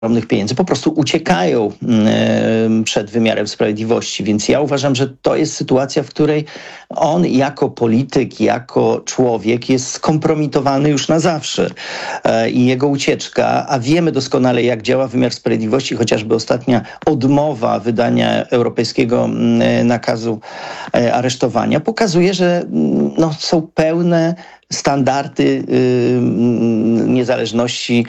ogromnych pieniędzy, po prostu uciekają przed wymiarem sprawiedliwości. Więc ja uważam, że to jest sytuacja, w której on jako polityk, jako człowiek jest skompromitowany już na zawsze. I jego ucieczka, a wiemy doskonale, jak działa wymiar sprawiedliwości, chociażby ostatnia odmowa wydania europejskiego nakazu aresztowania, pokazuje, że są pełne standardy niezależności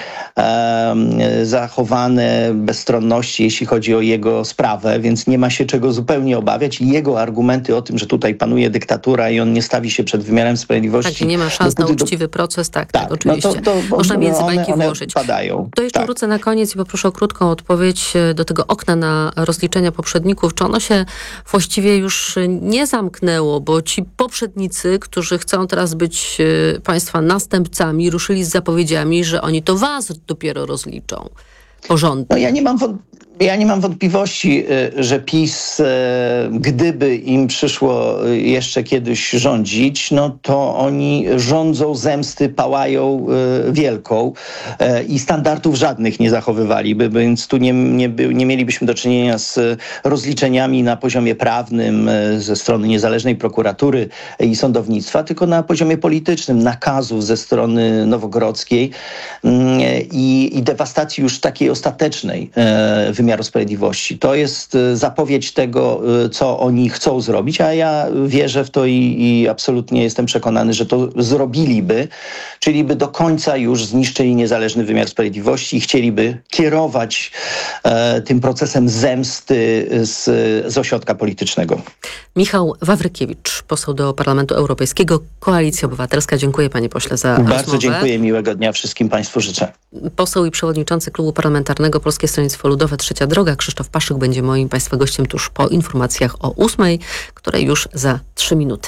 zachowane, bezstronności, jeśli chodzi o jego sprawę, więc nie ma się czego zupełnie obawiać. I jego argumenty o tym, że tutaj panuje dyktatura i on nie stawi się przed wymiarem sprawiedliwości. Tak, nie ma szans na uczciwy proces, tak, oczywiście. Można między bajki włożyć. Padają. To jeszcze wrócę na koniec i poproszę o krótką odpowiedź do tego okna na rozliczenia poprzedników. Czy ono się właściwie już nie zamknęło, bo ci poprzednicy, którzy chcą teraz być państwa następcami, ruszyli z zapowiedziami, że oni to was dopiero rozliczą porządnie. Ja nie mam wątpliwości, że PiS, gdyby im przyszło jeszcze kiedyś rządzić, to oni rządzą zemsty, pałają wielką i standardów żadnych nie zachowywaliby, więc tu nie mielibyśmy do czynienia z rozliczeniami na poziomie prawnym ze strony niezależnej prokuratury i sądownictwa, tylko na poziomie politycznym, nakazów ze strony nowogrodzkiej i dewastacji już takiej ostatecznej wymiaru sprawiedliwości. To jest zapowiedź tego, co oni chcą zrobić, a ja wierzę w to i absolutnie jestem przekonany, że to zrobiliby, czyli by do końca już zniszczyli niezależny wymiar sprawiedliwości i chcieliby kierować tym procesem zemsty z ośrodka politycznego. Michał Wawrykiewicz, poseł do Parlamentu Europejskiego, Koalicja Obywatelska. Dziękuję, panie pośle, za rozmowę. Bardzo dziękuję, miłego dnia wszystkim państwu życzę. Poseł i przewodniczący Klubu Parlamentarnego Polskie Stronnictwo Ludowe Trzecia Droga, Krzysztof Paszyk, będzie moim państwa gościem tuż po informacjach o 8:00, które już za 3 minuty.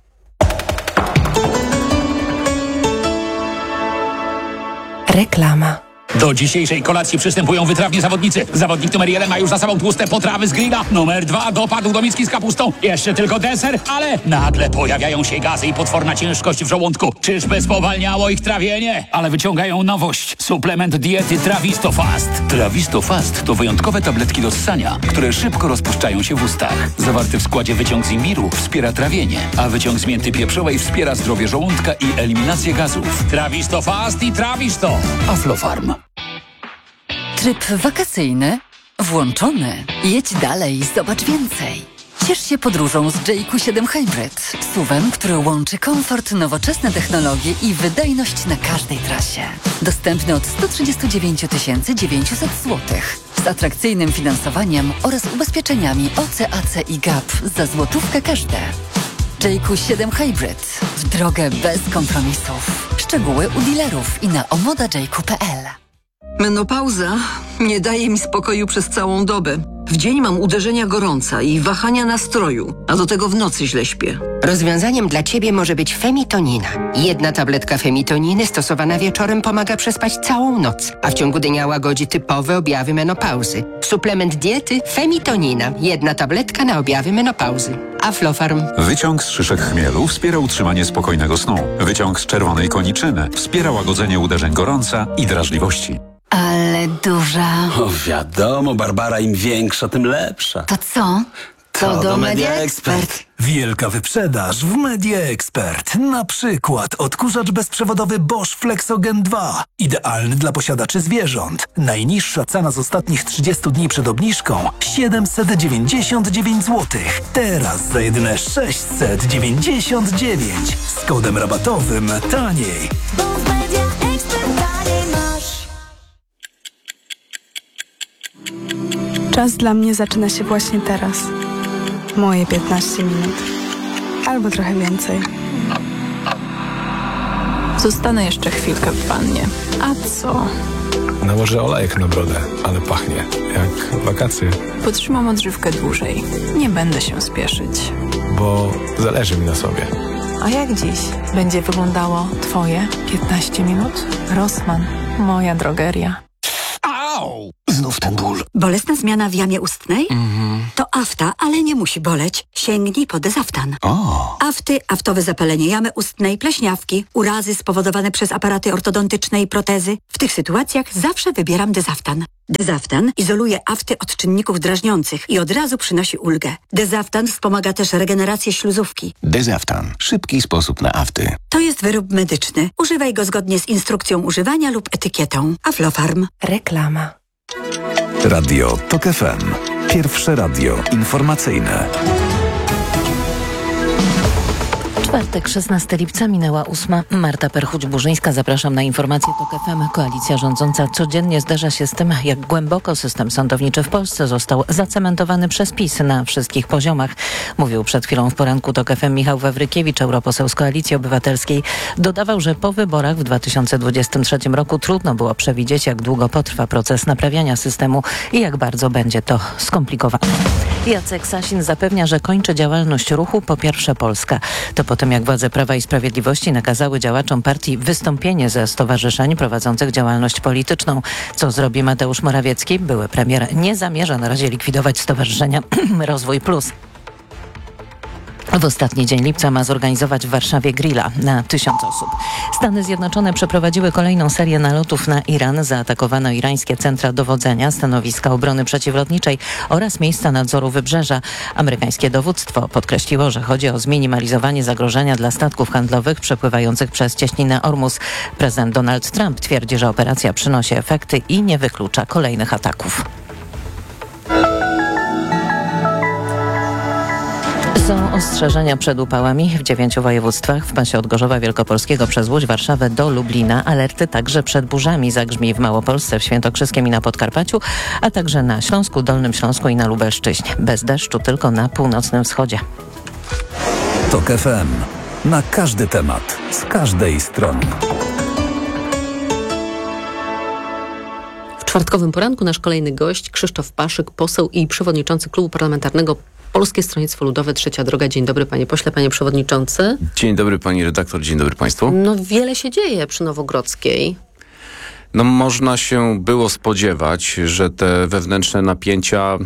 Reklama. Do dzisiejszej kolacji przystępują wytrawni zawodnicy. Zawodnik numer 1 ma już za sobą tłuste potrawy z grilla. Numer 2 dopadł do miski z kapustą. Jeszcze tylko deser, ale nagle pojawiają się gazy i potworna ciężkość w żołądku. Czyżby spowalniało ich trawienie? Ale wyciągają nowość. Suplement diety Trawisto Fast. Trawisto Fast to wyjątkowe tabletki do ssania, które szybko rozpuszczają się w ustach. Zawarty w składzie wyciąg z imbiru wspiera trawienie, a wyciąg z mięty pieprzowej wspiera zdrowie żołądka i eliminację gazów. Trawisto Fast i Trawisto. Aflofarm. Tryb wakacyjny włączony. Jedź dalej, zobacz więcej. Ciesz się podróżą z JQ7 Hybrid. SUV-em, który łączy komfort, nowoczesne technologie i wydajność na każdej trasie. Dostępny od 139 900 zł. Z atrakcyjnym finansowaniem oraz ubezpieczeniami OC, AC i GAP za złotówkę każde. JQ7 Hybrid. W drogę bez kompromisów. Szczegóły u dealerów i na omodajq.pl. Menopauza nie daje mi spokoju przez całą dobę. W dzień mam uderzenia gorąca i wahania nastroju, a do tego w nocy źle śpię. Rozwiązaniem dla Ciebie może być Femitonina. Jedna tabletka Femitoniny stosowana wieczorem pomaga przespać całą noc, a w ciągu dnia łagodzi typowe objawy menopauzy. Suplement diety Femitonina. Jedna tabletka na objawy menopauzy. Aflofarm. Wyciąg z szyszek chmielu wspiera utrzymanie spokojnego snu. Wyciąg z czerwonej koniczyny wspiera łagodzenie uderzeń gorąca i drażliwości. Ale duża. O, wiadomo, Barbara, im większa, tym lepsza. To co? To do Media Expert. Wielka wyprzedaż w Media Expert. Na przykład odkurzacz bezprzewodowy Bosch Flexogen 2. Idealny dla posiadaczy zwierząt. Najniższa cena z ostatnich 30 dni przed obniżką 799 zł. Teraz za jedyne 699. Z kodem rabatowym taniej. Bo w Media Expert taniej masz. Czas dla mnie zaczyna się właśnie teraz. Moje 15 minut. Albo trochę więcej. Zostanę jeszcze chwilkę w wannie. A co? Nałożę olejek na brodę, ale pachnie jak wakacje. Potrzymam odżywkę dłużej. Nie będę się spieszyć. Bo zależy mi na sobie. A jak dziś będzie wyglądało twoje 15 minut? Rossmann, moja drogeria. Au! Znów ten ból. Bolesna zmiana w jamie ustnej? To afta, ale nie musi boleć. Sięgnij po Dezaftan. Afty, aftowe zapalenie jamy ustnej, pleśniawki, urazy spowodowane przez aparaty ortodontyczne i protezy. W tych sytuacjach zawsze wybieram Dezaftan. Dezaftan izoluje afty od czynników drażniących i od razu przynosi ulgę. Dezaftan wspomaga też regenerację śluzówki. Dezaftan. Szybki sposób na afty. To jest wyrób medyczny. Używaj go zgodnie z instrukcją używania lub etykietą. Aflofarm. Reklama. Radio TOK FM. Pierwsze radio informacyjne. Czwartek, 16 lipca, minęła 8. Marta Perchuć-Burzyńska. Zapraszam na informacje TOK FM. Koalicja rządząca codziennie zderza się z tym, jak głęboko system sądowniczy w Polsce został zacementowany przez PiS na wszystkich poziomach. Mówił przed chwilą w poranku TOK FM Michał Wawrykiewicz, europoseł z Koalicji Obywatelskiej. Dodawał, że po wyborach w 2023 roku trudno było przewidzieć, jak długo potrwa proces naprawiania systemu i jak bardzo będzie to skomplikowane. Jacek Sasin zapewnia, że kończy działalność ruchu Po Pierwsze Polska. To po tym, jak władze Prawa i Sprawiedliwości nakazały działaczom partii wystąpienie ze stowarzyszeń prowadzących działalność polityczną. Co zrobi Mateusz Morawiecki? Były premier nie zamierza na razie likwidować stowarzyszenia Rozwój Plus. W ostatni dzień lipca ma zorganizować w Warszawie grilla na 1000 osób. Stany Zjednoczone przeprowadziły kolejną serię nalotów na Iran. Zaatakowano irańskie centra dowodzenia, stanowiska obrony przeciwlotniczej oraz miejsca nadzoru wybrzeża. Amerykańskie dowództwo podkreśliło, że chodzi o zminimalizowanie zagrożenia dla statków handlowych przepływających przez cieśninę Ormus. Prezydent Donald Trump twierdzi, że operacja przynosi efekty i nie wyklucza kolejnych ataków. Są ostrzeżenia przed upałami w 9 województwach, w pasie od Gorzowa Wielkopolskiego przez Łódź, Warszawę do Lublina. Alerty także przed burzami zagrzmi w Małopolsce, w Świętokrzyskiem i na Podkarpaciu, a także na Śląsku, Dolnym Śląsku i na Lubelszczyźnie. Bez deszczu tylko na północnym wschodzie. TOK FM. Na każdy temat, z każdej strony. W czwartkowym poranku nasz kolejny gość, Krzysztof Paszyk, poseł i przewodniczący Klubu Parlamentarnego Polskie Stronnictwo Ludowe, Trzecia Droga. Dzień dobry, panie pośle, panie przewodniczący. Dzień dobry, pani redaktor, dzień dobry państwu. No wiele się dzieje przy Nowogrodzkiej. No można się było spodziewać, że te wewnętrzne napięcia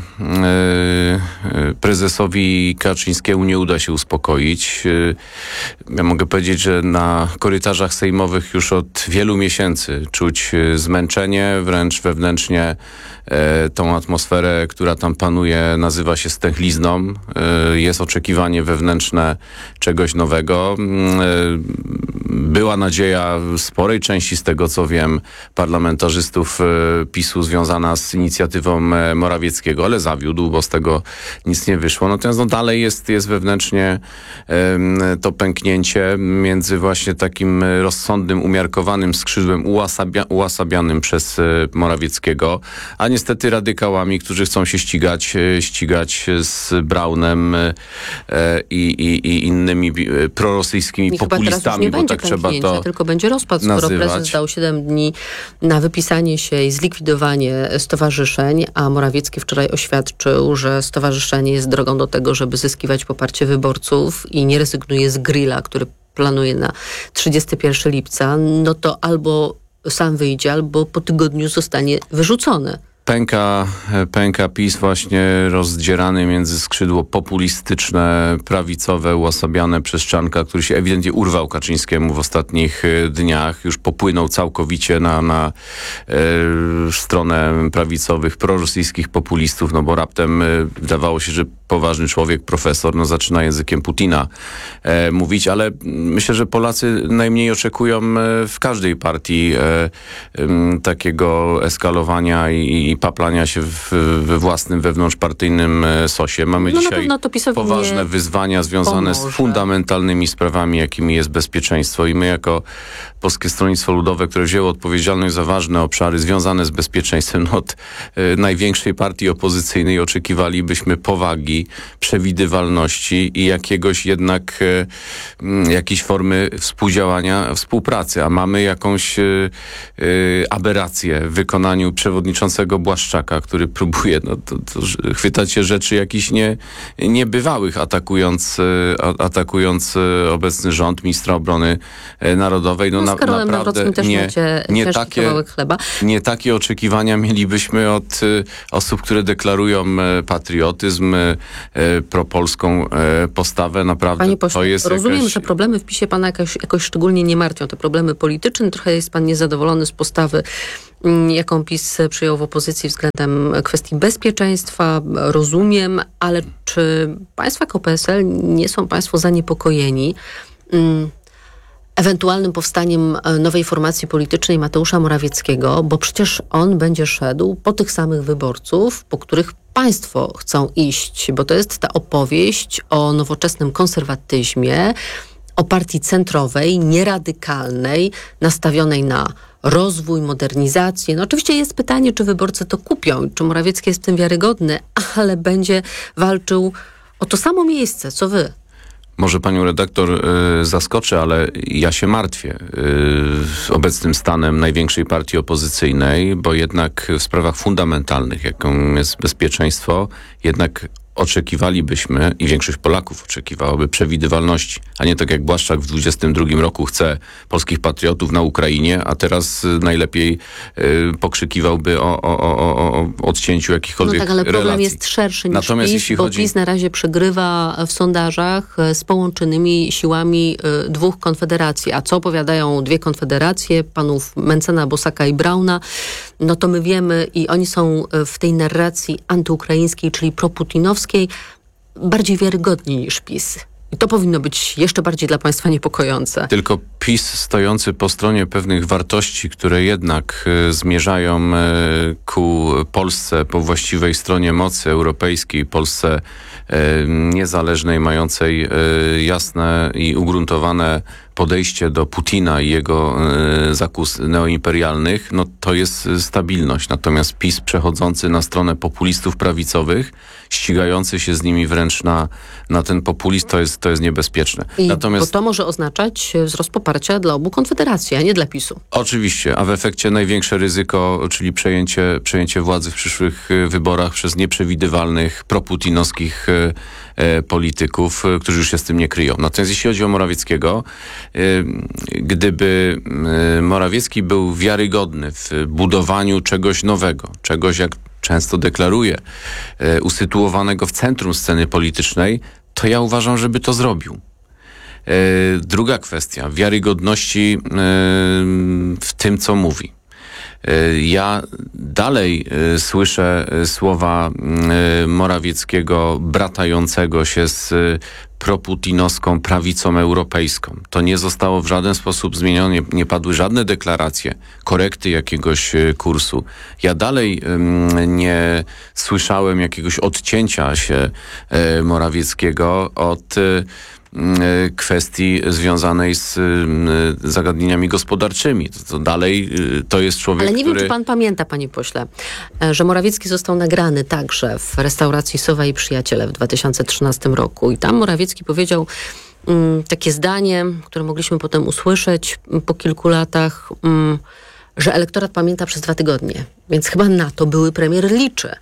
prezesowi Kaczyńskiemu nie uda się uspokoić. Ja mogę powiedzieć, że na korytarzach sejmowych już od wielu miesięcy czuć zmęczenie, wręcz wewnętrznie tą atmosferę, która tam panuje, nazywa się stęchlizną. Jest oczekiwanie wewnętrzne czegoś nowego. Była nadzieja sporej części, z tego co wiem, parlamentarzystów PiS-u związana z inicjatywą Morawieckiego, ale zawiódł, bo z tego nic nie wyszło. Natomiast dalej jest wewnętrznie to pęknięcie między właśnie takim rozsądnym, umiarkowanym skrzydłem ułasabianym przez Morawieckiego, a niestety radykałami, którzy chcą się ścigać z Braunem i innymi prorosyjskimi populistami, bo tak trzeba to tylko będzie rozpad, skoro prezes dał 7 dni na wypisanie się i zlikwidowanie stowarzyszeń, a Morawiecki wczoraj oświadczył, że stowarzyszenie jest drogą do tego, żeby zyskiwać poparcie wyborców i nie rezygnuje z grilla, który planuje na 31 lipca, no to albo sam wyjdzie, albo po tygodniu zostanie wyrzucony. Pęka PiS właśnie rozdzierany między skrzydło populistyczne, prawicowe, uosabiane przez Czarnka, który się ewidentnie urwał Kaczyńskiemu w ostatnich dniach. Już popłynął całkowicie na stronę prawicowych, prorosyjskich populistów, no bo raptem wydawało się, że poważny człowiek, profesor, zaczyna językiem Putina mówić, ale myślę, że Polacy najmniej oczekują w każdej partii takiego eskalowania i paplania się we własnym wewnątrzpartyjnym sosie. Mamy dzisiaj poważne wyzwania związane z fundamentalnymi sprawami, jakimi jest bezpieczeństwo i my jako Polskie Stronnictwo Ludowe, które wzięło odpowiedzialność za ważne obszary związane z bezpieczeństwem, od największej partii opozycyjnej oczekiwalibyśmy powagi takiej przewidywalności i jakiegoś jednak jakiejś formy współdziałania, współpracy, a mamy jakąś aberrację w wykonaniu przewodniczącego Błaszczaka, który próbuje chwytać się rzeczy jakichś niebywałych, atakując obecny rząd, ministra obrony narodowej. Z Karolem Nawrockim też macie kawałek chleba. Nie takie oczekiwania mielibyśmy od osób, które deklarują patriotyzm, propolską postawę. Naprawdę. Panie pośle, to jest rozumiem, że problemy w PiS-ie pana jakoś szczególnie nie martwią. Te problemy polityczne. Trochę jest pan niezadowolony z postawy, jaką PiS przyjął w opozycji względem kwestii bezpieczeństwa. Rozumiem, ale czy państwo jako PSL nie są państwo zaniepokojeni ewentualnym powstaniem nowej formacji politycznej Mateusza Morawieckiego, bo przecież on będzie szedł po tych samych wyborców, po których państwo chcą iść, bo to jest ta opowieść o nowoczesnym konserwatyzmie, o partii centrowej, nieradykalnej, nastawionej na rozwój, modernizację. No oczywiście jest pytanie, czy wyborcy to kupią, czy Morawiecki jest w tym wiarygodny, ale będzie walczył o to samo miejsce, co wy. Może panią redaktor zaskoczę, ale ja się martwię obecnym stanem największej partii opozycyjnej, bo jednak w sprawach fundamentalnych, jaką jest bezpieczeństwo, jednak oczekiwalibyśmy i większość Polaków oczekiwałaby przewidywalności, a nie tak jak Błaszczak w 2022 roku chce polskich patriotów na Ukrainie, a teraz najlepiej pokrzykiwałby o odcięciu jakichkolwiek relacji. No tak, ale problem jest szerszy niż Natomiast PiS, bo PiS na razie przegrywa w sondażach z połączonymi siłami dwóch konfederacji. A co opowiadają dwie konfederacje, panów Mencena, Bosaka i Brauna, no to my wiemy i oni są w tej narracji antyukraińskiej, czyli proputinowskiej, bardziej wiarygodni niż PiS. I to powinno być jeszcze bardziej dla państwa niepokojące. Tylko PiS stojący po stronie pewnych wartości, które jednak zmierzają ku Polsce po właściwej stronie mocy europejskiej, Polsce niezależnej, mającej jasne i ugruntowane podejście do Putina i jego zakus neoimperialnych, no to jest stabilność. Natomiast PiS przechodzący na stronę populistów prawicowych, ścigający się z nimi wręcz na ten populizm, to jest niebezpieczne. Bo to może oznaczać wzrost poparcia dla obu konfederacji, a nie dla PiS-u. Oczywiście, a w efekcie największe ryzyko, czyli przejęcie władzy w przyszłych wyborach przez nieprzewidywalnych, proputinowskich polityków, którzy już się z tym nie kryją. Natomiast jeśli chodzi o Morawieckiego, gdyby Morawiecki był wiarygodny w budowaniu czegoś nowego, czegoś, jak często deklaruje, usytuowanego w centrum sceny politycznej, to ja uważam, żeby to zrobił. Druga kwestia, wiarygodności w tym, co mówi. Ja dalej słyszę słowa Morawieckiego bratającego się z proputinowską prawicą europejską. To nie zostało w żaden sposób zmienione, nie padły żadne deklaracje, korekty jakiegoś kursu. Ja dalej nie słyszałem jakiegoś odcięcia się Morawieckiego od kwestii związanej z zagadnieniami gospodarczymi. To dalej to jest człowiek, Ale nie który... wiem, czy pan pamięta, panie pośle, że Morawiecki został nagrany także w restauracji Sowa i Przyjaciele w 2013 roku. I tam Morawiecki powiedział takie zdanie, które mogliśmy potem usłyszeć po kilku latach, że elektorat pamięta przez 2 tygodnie. Więc chyba na to były premier liczy.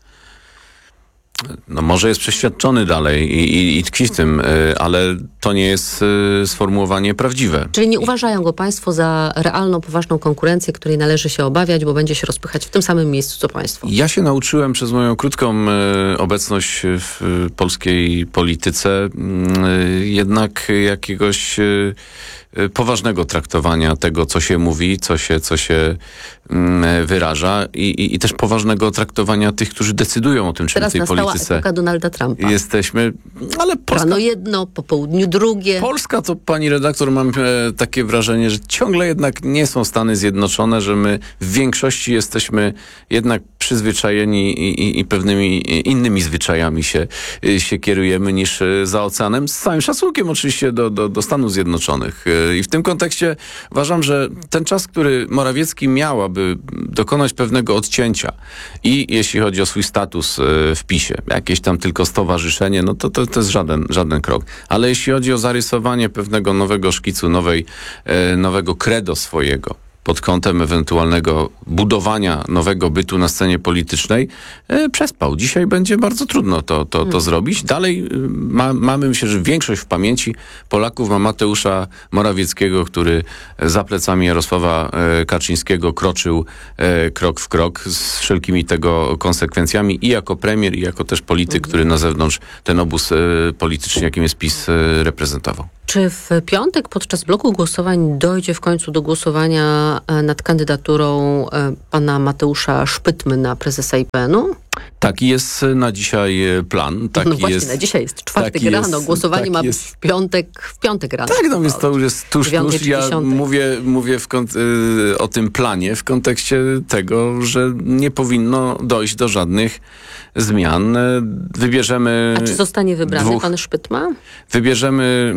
No może jest przeświadczony dalej i tkwi w tym, ale to nie jest sformułowanie prawdziwe. Czyli nie uważają go państwo za realną, poważną konkurencję, której należy się obawiać, bo będzie się rozpychać w tym samym miejscu, co państwo. Ja się nauczyłem przez moją krótką obecność w polskiej polityce jednak jakiegoś poważnego traktowania tego, co się mówi, co się wyraża i też poważnego traktowania tych, którzy decydują o tym, czym w tej polityce epoka Donalda Trumpa. Jesteśmy, ale Polska... Rano jedno, po południu drugie. Polska to, pani redaktor, mam takie wrażenie, że ciągle jednak nie są Stany Zjednoczone, że my w większości jesteśmy jednak przyzwyczajeni i pewnymi innymi zwyczajami się kierujemy niż za oceanem, z całym szacunkiem oczywiście do Stanów Zjednoczonych. I w tym kontekście uważam, że ten czas, który Morawiecki miał, aby dokonać pewnego odcięcia i jeśli chodzi o swój status w PiS-ie, jakieś tam tylko stowarzyszenie, no to jest żaden krok. Ale jeśli chodzi o zarysowanie pewnego nowego szkicu, nowego credo swojego, pod kątem ewentualnego budowania nowego bytu na scenie politycznej, przespał. Dzisiaj będzie bardzo trudno to zrobić. Dalej mamy, myślę, że większość w pamięci Polaków ma Mateusza Morawieckiego, który za plecami Jarosława Kaczyńskiego kroczył krok w krok z wszelkimi tego konsekwencjami i jako premier, i jako też polityk, który na zewnątrz ten obóz polityczny, jakim jest PiS, reprezentował. Czy w piątek podczas bloku głosowań dojdzie w końcu do głosowania nad kandydaturą pana Mateusza Szpytmy na prezesa IPN-u? Taki jest na dzisiaj plan. No właśnie, na dzisiaj jest czwartek rano. Głosowanie ma być w piątek rano. Tak, no więc to już jest tuż. Ja mówię o tym planie w kontekście tego, że nie powinno dojść do żadnych zmian. Wybierzemy... A czy zostanie wybrany pan Szpytma? Wybierzemy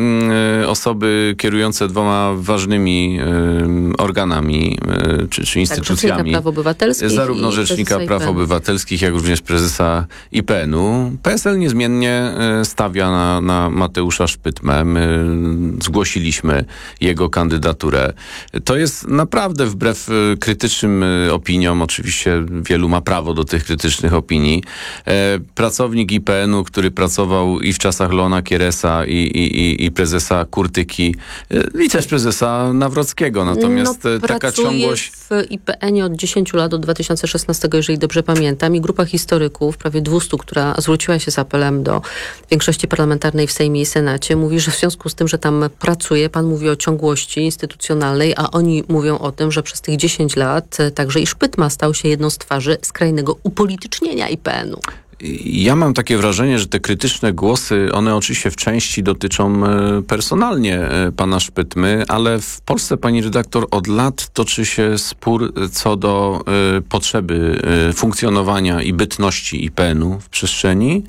osoby kierujące 2 ważnymi organami czy instytucjami. Rzecznika Praw Obywatelskich. Zarówno Rzecznika Praw Obywatelskich, jak również prezesa IPN-u. PSL niezmiennie stawia na Mateusza Szpytmę. My zgłosiliśmy jego kandydaturę. To jest naprawdę wbrew krytycznym opiniom, oczywiście wielu ma prawo do tych krytycznych opinii, pracownik IPN-u, który pracował i w czasach Leona Kieresa i prezesa Kurtyki i też prezesa Nawrockiego. Natomiast taka ciągłość... w IPN-ie od 10 lat, od 2016, jeżeli dobrze pamiętam, i grupa historyków, prawie 200, która zwróciła się z apelem do większości parlamentarnej w Sejmie i Senacie, mówi, że w związku z tym, że tam pracuje, pan mówi o ciągłości instytucjonalnej, a oni mówią o tym, że przez tych 10 lat także i Szpytma stał się jedną z twarzy skrajnego upolitycznienia IPN-u. Ja mam takie wrażenie, że te krytyczne głosy, one oczywiście w części dotyczą personalnie pana Szpytmy, ale w Polsce, pani redaktor, od lat toczy się spór co do potrzeby funkcjonowania i bytności IPN-u w przestrzeni.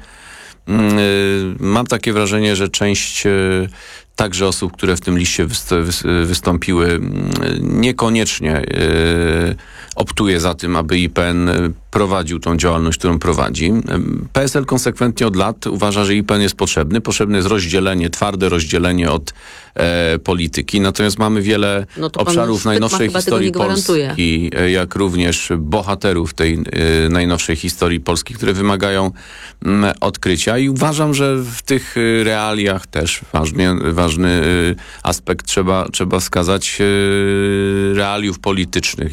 Mam takie wrażenie, że część także osób, które w tym liście wystąpiły, niekoniecznie optuje za tym, aby IPN prowadził tą działalność, którą prowadzi. PSL konsekwentnie od lat uważa, że IPN jest potrzebny. Potrzebne jest rozdzielenie, twarde rozdzielenie od polityki. Natomiast mamy wiele obszarów najnowszej historii Polski, jak również bohaterów tej najnowszej historii Polski, które wymagają odkrycia. I uważam, że w tych realiach też ważny aspekt trzeba wskazać realiów politycznych,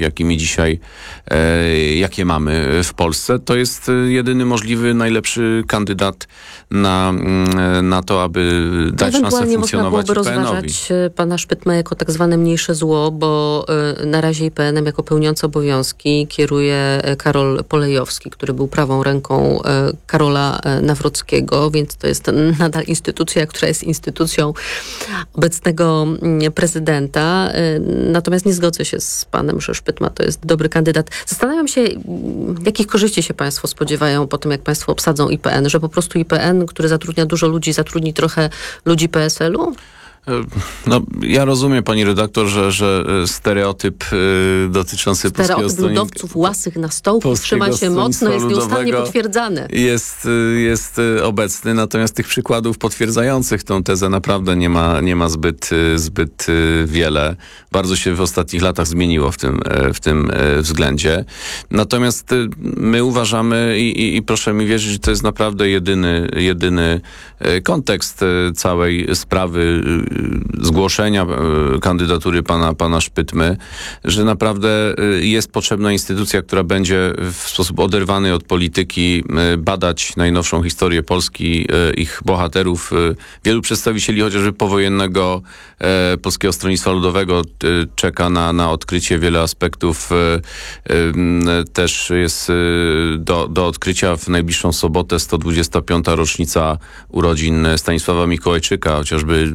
jakie mamy w Polsce. To jest jedyny możliwy, najlepszy kandydat na to, aby dać szansę funkcjonować IPN-owi. Można byłoby rozważać pana Szpytmę jako tak zwane mniejsze zło, bo na razie IPN-em jako pełniący obowiązki kieruje Karol Polejowski, który był prawą ręką Karola Nawrockiego, więc to jest nadal instytucja, która jest instytucją obecnego prezydenta. Natomiast nie zgodzę się z panem, że Szpytma to jest dobry kandydat. Zastanawiam się, jakich korzyści się państwo spodziewają po tym, jak państwo obsadzą IPN, że po prostu IPN, który zatrudnia dużo ludzi, zatrudni trochę ludzi PSL-u? No, ja rozumiem, pani redaktor, że stereotyp dotyczący Polskiego Stronnictwa ludowców łasych na stołku trzyma się mocno, jest nieustannie potwierdzany. Jest obecny, natomiast tych przykładów potwierdzających tą tezę naprawdę nie ma zbyt wiele. Bardzo się w ostatnich latach zmieniło w tym względzie. Natomiast my uważamy i proszę mi wierzyć, że to jest naprawdę jedyny kontekst całej sprawy zgłoszenia kandydatury pana Szpytmy, że naprawdę jest potrzebna instytucja, która będzie w sposób oderwany od polityki badać najnowszą historię Polski, ich bohaterów. Wielu przedstawicieli chociażby powojennego Polskiego Stronnictwa Ludowego czeka na odkrycie. Wiele aspektów też jest do odkrycia. W najbliższą sobotę 125. rocznica urodzin Stanisława Mikołajczyka, chociażby jego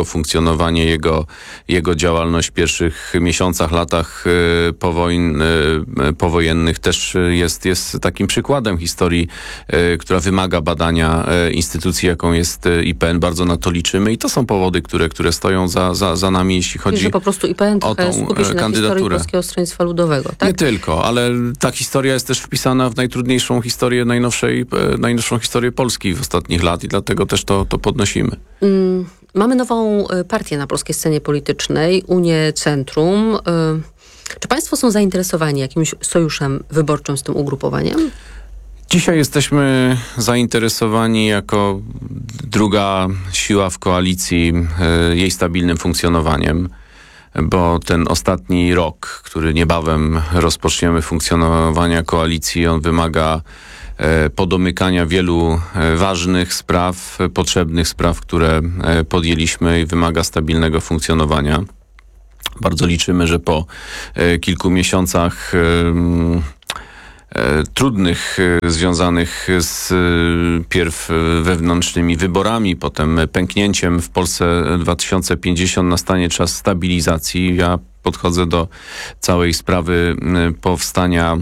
funkcjonowanie, jego działalność w pierwszych miesiącach, latach powojennych też jest takim przykładem historii, która wymaga badania instytucji, jaką jest IPN. Bardzo na to liczymy i to są powody, które stoją za nami, jeśli chodzi że po prostu IPN o tą skupi się na historii Polskiego Stronnictwa Ludowego, tak? Nie tylko, ale ta historia jest też wpisana w najtrudniejszą historię, najnowszą historię Polski w ostatnich lat i dlatego też to podnosimy. Mamy nową partię na polskiej scenie politycznej, Unię Centrum. Czy państwo są zainteresowani jakimś sojuszem wyborczym z tym ugrupowaniem? Dzisiaj jesteśmy zainteresowani jako druga siła w koalicji jej stabilnym funkcjonowaniem, bo ten ostatni rok, który niebawem rozpoczniemy funkcjonowania koalicji, on wymaga podomykania wielu ważnych spraw, potrzebnych spraw, które podjęliśmy i wymaga stabilnego funkcjonowania. Bardzo liczymy, że po kilku miesiącach trudnych, związanych z pierw wewnętrznymi wyborami, potem pęknięciem w Polsce 2050 nastanie czas stabilizacji. Ja podchodzę do całej sprawy powstania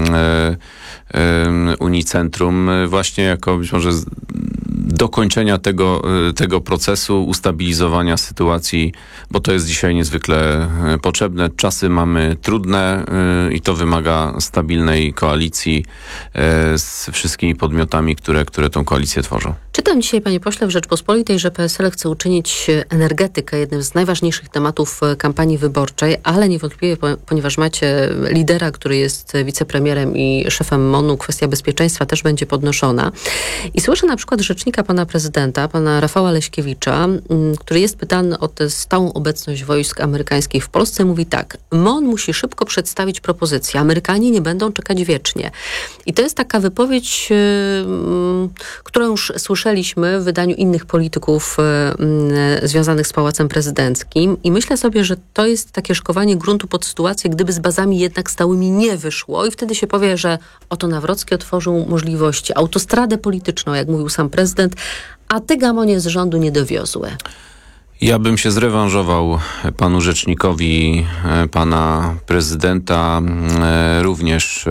Unii Centrum właśnie jako być może dokończenia tego procesu, ustabilizowania sytuacji, bo to jest dzisiaj niezwykle potrzebne. Czasy mamy trudne i to wymaga stabilnej koalicji z wszystkimi podmiotami, które tą koalicję tworzą. Czytam dzisiaj, panie pośle, w Rzeczpospolitej, że PSL chce uczynić energetykę jednym z najważniejszych tematów kampanii wyborczej, ale niewątpliwie, ponieważ macie lidera, który jest wicepremierem i szefem MON-u, kwestia bezpieczeństwa też będzie podnoszona. I słyszę na przykład rzecznika pana prezydenta, pana Rafała Leśkiewicza, który jest pytany o tę stałą obecność wojsk amerykańskich w Polsce. Mówi tak: MON musi szybko przedstawić propozycję. Amerykanie nie będą czekać wiecznie. I to jest taka wypowiedź, którą już słyszeliśmy w wydaniu innych polityków związanych z Pałacem Prezydenckim. I myślę sobie, że to jest takie szkowanie gruntu pod sytuację, gdyby z bazami jednak stałymi nie wyszło. I wtedy się powie, że oto Nawrocki otworzył możliwości, autostradę polityczną, jak mówił sam prezydent, a te gamonie z rządu nie dowiozły. Ja bym się zrewanżował panu rzecznikowi, pana prezydenta również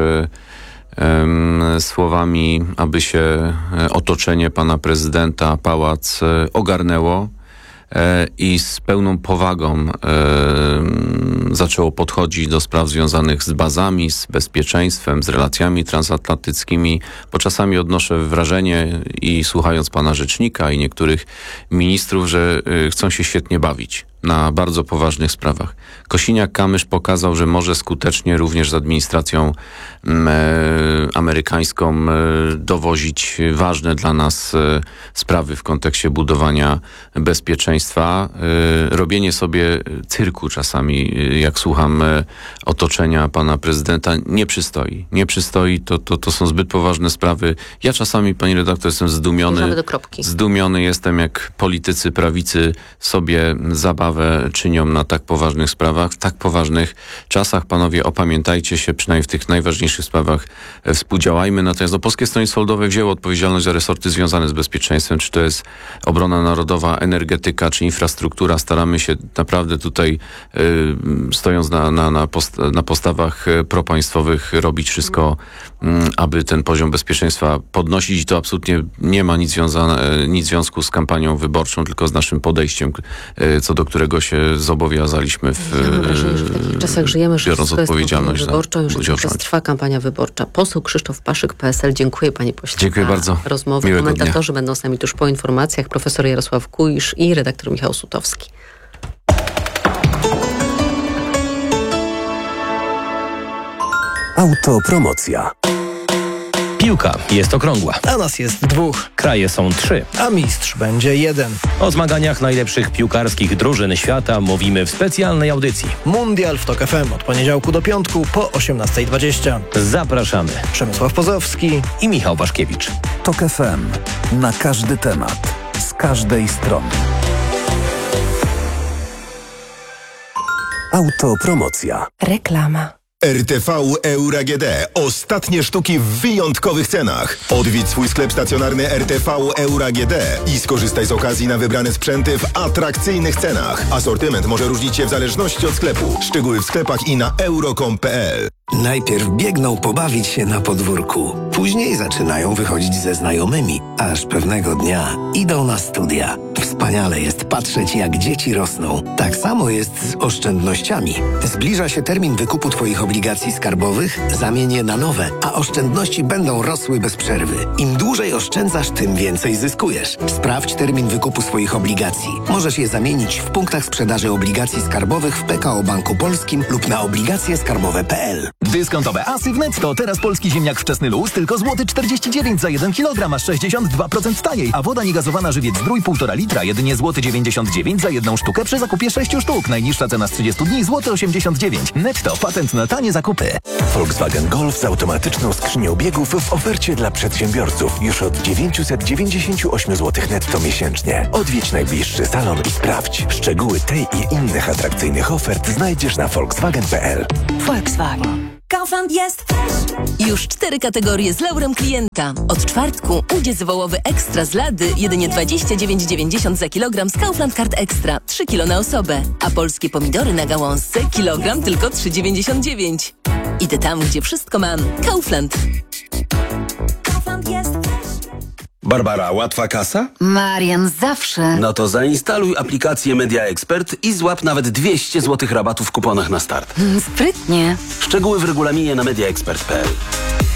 słowami, aby się otoczenie pana prezydenta, pałac ogarnęło i z pełną powagą zaczęło podchodzić do spraw związanych z bazami, z bezpieczeństwem, z relacjami transatlantyckimi, bo czasami odnoszę wrażenie i słuchając pana rzecznika i niektórych ministrów, że chcą się świetnie bawić na bardzo poważnych sprawach. Kosiniak-Kamysz pokazał, że może skutecznie również z administracją amerykańską dowozić ważne dla nas sprawy w kontekście budowania bezpieczeństwa. Robienie sobie cyrku czasami, jak słucham otoczenia pana prezydenta, nie przystoi. Nie przystoi, to są zbyt poważne sprawy. Ja czasami, pani redaktor, jestem zdumiony. Zdumiony jestem, jak politycy prawicy sobie zabawę czynią na tak poważnych sprawach, w tak poważnych czasach. Panowie, opamiętajcie się, przynajmniej w tych najważniejszych sprawach współdziałajmy. Natomiast Polskie Stronnictwo Ludowe wzięło odpowiedzialność za resorty związane z bezpieczeństwem, czy to jest obrona narodowa, energetyka, czy infrastruktura. Staramy się naprawdę tutaj, stojąc na postawach propaństwowych, robić wszystko, aby ten poziom bezpieczeństwa podnosić. I to absolutnie nie ma nic związku z kampanią wyborczą, tylko z naszym podejściem, co do którego się zobowiązaliśmy Mam wrażenie, że w takich czasach żyjemy, że biorąc odpowiedzialność za wyborczą, już trwa kampania wyborcza. Poseł Krzysztof Paszyk, PSL. Dziękuję, panie pośle. Dziękuję bardzo. Rozmowy. Komentatorzy będą z nami tuż po informacjach. Profesor Jarosław Kuisz i redaktor Michał Sutowski. Autopromocja. Piłka jest okrągła. A nas jest 2. Kraje są 3. A mistrz będzie 1. O zmaganiach najlepszych piłkarskich drużyn świata mówimy w specjalnej audycji. Mundial w TOK FM od poniedziałku do piątku po 18:20. Zapraszamy. Przemysław Pozowski i Michał Waszkiewicz. TOK FM. Na każdy temat. Z każdej strony. Autopromocja. Reklama. RTV Euro AGD. Ostatnie sztuki w wyjątkowych cenach. Odwiedź swój sklep stacjonarny RTV Euro AGD i skorzystaj z okazji na wybrane sprzęty w atrakcyjnych cenach. Asortyment może różnić się w zależności od sklepu. Szczegóły w sklepach i na euro.com.pl. Najpierw biegną pobawić się na podwórku. Później zaczynają wychodzić ze znajomymi. Aż pewnego dnia idą na studia. Wspaniale jest patrzeć, jak dzieci rosną. Tak samo jest z oszczędnościami. Zbliża się termin wykupu Twoich obligacji skarbowych, zamień je na nowe, a oszczędności będą rosły bez przerwy. Im dłużej oszczędzasz, tym więcej zyskujesz. Sprawdź termin wykupu swoich obligacji. Możesz je zamienić w punktach sprzedaży obligacji skarbowych w PKO Banku Polskim lub na obligacjeskarbowe.pl. Dyskontowe asy w Netto. Teraz polski ziemniak wczesny luz tylko złoty 49 za 1 kg, aż 62% taniej, a woda niegazowana żywiec Zdrój 1,5 litra jedynie złoty 99 za jedną sztukę przy zakupie 6 sztuk. Najniższa cena z 30 dni złoty 89. Netto, patent na tanie zakupy. Volkswagen Golf z automatyczną skrzynią biegów w ofercie dla przedsiębiorców już od 998 zł netto miesięcznie. Odwiedź najbliższy salon i sprawdź. Szczegóły tej i innych atrakcyjnych ofert znajdziesz na volkswagen.pl. Volkswagen. Kaufland jest już 4 kategorie z laurem klienta. Od czwartku udziec wołowy ekstra z lady jedynie 29,90 za kilogram z Kaufland Card Extra, 3 kilo na osobę. A polskie pomidory na gałązce kilogram tylko 3,99. Idę tam, gdzie wszystko mam. Kaufland. Kaufland jest. Barbara, łatwa kasa? Marian, zawsze. No to zainstaluj aplikację Media Expert i złap nawet 200 zł rabatu w kuponach na start. Sprytnie. Szczegóły w regulaminie na mediaexpert.pl.